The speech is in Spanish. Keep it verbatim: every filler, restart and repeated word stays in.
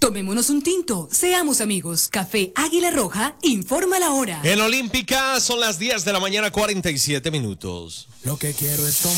Tomémonos un tinto, seamos amigos. Café Águila Roja, informa la hora. En Olímpica son las diez de la mañana, cuarenta y siete minutos. Lo que quiero es tomar.